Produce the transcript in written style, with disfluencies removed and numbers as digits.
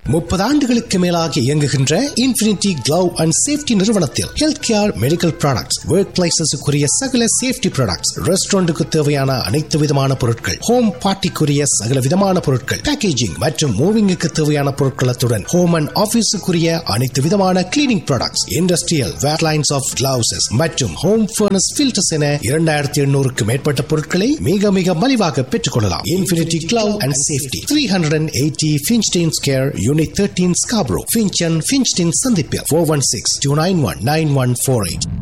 30 ஆண்டுகளுக்கு மேலாக இயங்குகின்ற infinity glove and safety நிறுவனத்தில் health care, medical products, work பிளேசஸுக்குரிய சகல சேஃப்டி ப்ராடக்ட்ஸ், ரெஸ்டாரண்ட்டுக்கு தேவையான அனைத்து விதமான பொருட்கள், ஹோம் பார்ட்டிக்குரிய சகல விதமான பொருட்கள், பேக்கேஜிங் மற்றும் மூவிங்குக்கு தேவையான பொருட்களத்துடன் ஹோம் அண்ட் ஆபீஸுக்குரிய அனைத்து விதமான cleaning products, industrial where lines of gloves மற்றும் ஹோம் ஃபர்னஸ் ஃபில்டர்ஸ் என 2800க்கு மேற்பட்ட பொருட்களை மிக மிக மலிவாக பெற்றுக் கொள்ளலாம். Infinity glove and safety, 380 Finchdene Square, Unit 13, Scarborough, Finch and Finchdene சந்திப்பில் 416-291-9148.